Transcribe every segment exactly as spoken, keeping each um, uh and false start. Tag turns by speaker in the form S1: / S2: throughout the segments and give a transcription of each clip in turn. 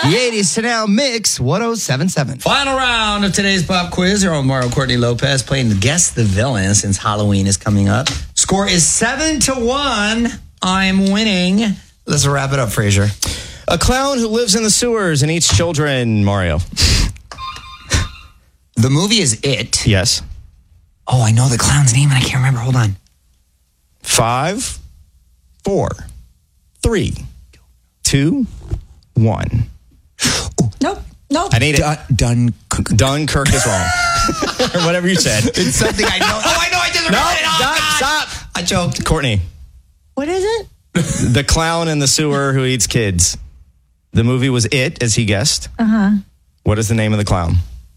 S1: The eighties to now mix one oh seven point seven.
S2: Final round of today's pop quiz. Here on Mario Courtney Lopez playing Guess the Villain since Halloween is coming up. Score is seven to one. I'm winning. Let's wrap it up, Frazier.
S3: A clown who lives in the sewers and eats children, Mario.
S2: The movie is It.
S3: Yes.
S2: Oh, I know the clown's name and I can't remember. Hold on.
S3: Five, four, three, two, one.
S4: Nope. Nope.
S3: I need
S2: Dun-
S3: it.
S2: Dun-
S3: Dunkirk is wrong. Or whatever you said.
S2: It's something I know. Oh, I know. I just remembered it. Oh,
S3: stop,
S2: God.
S3: stop.
S2: I choked.
S3: Courtney,
S4: What is it?
S3: the clown in the sewer who eats kids. The movie was It, as he guessed.
S4: Uh-huh.
S3: What is the name of the clown?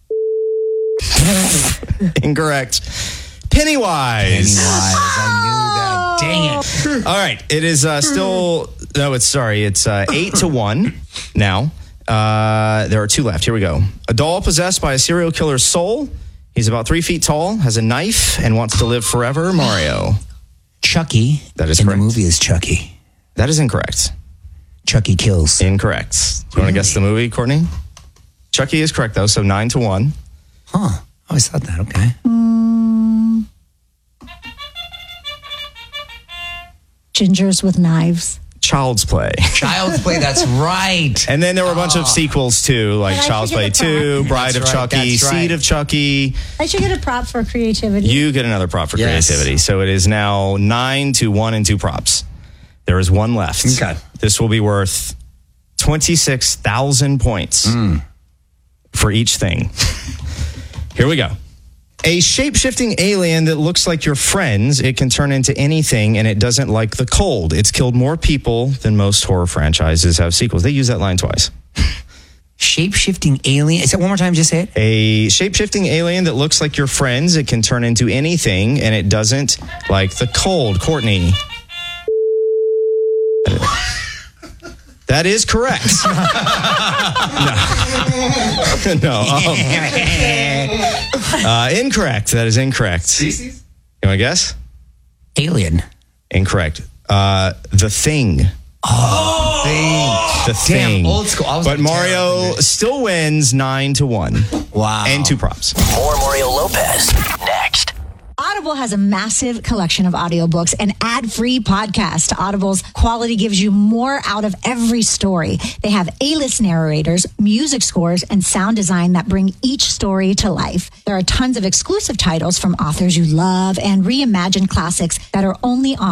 S3: Incorrect. Pennywise.
S2: Pennywise. I knew that. Dang it.
S3: All right. It is uh, still, no, it's sorry. It's uh, eight to one now. Uh, there are two left. Here we go. A doll possessed by a serial killer's soul. He's about three feet tall, has a knife, and wants to live forever. Mario.
S2: Chucky.
S3: That is
S2: in
S3: correct.
S2: the movie is Chucky.
S3: That is incorrect.
S2: Chucky kills.
S3: Incorrect. Do you want to guess the movie, Courtney? Chucky is correct, though, so nine to one.
S2: Huh. I always thought that. Okay.
S4: Mm. Gingers with knives.
S3: Child's Play.
S2: Child's Play. That's right.
S3: And then there were a bunch of sequels, too, like
S4: But I
S3: Child's
S4: should
S3: Play
S4: get a
S3: two,
S4: prop.
S3: Bride
S2: That's
S3: of
S2: right,
S3: Chucky,
S2: that's right.
S3: Seed of Chucky.
S4: I should get a prop for creativity.
S3: You get another prop for
S2: Yes.
S3: creativity. So it is now nine to one and two props. There is one left.
S2: Okay.
S3: This will be worth twenty-six thousand points for each thing. Here we go. A shape-shifting alien that looks like your friends. It can turn into anything, and it doesn't like the cold. It's killed more people than most horror franchises have sequels. They use that line twice.
S2: Shape-shifting alien. Is that one more time? Just say it.
S3: A shape-shifting alien that looks like your friends. It can turn into anything, and it doesn't like the cold. Courtney. That is correct. no. no. Um, uh, incorrect. That is incorrect. You want to guess?
S2: Alien.
S3: Incorrect. Uh, the Thing.
S2: Oh,
S3: The Thing.
S2: Damn, old school. I was
S3: But
S2: gonna
S3: Mario
S2: tell you.
S3: still wins nine to one.
S2: Wow.
S3: And two props.
S5: More Mario Lopez next.
S4: Audible has a massive collection of audiobooks and ad-free podcasts. Audible's quality gives you more out of every story. They have A-list narrators, music scores, and sound design that bring each story to life. There are tons of exclusive titles from authors you love and reimagined classics that are only on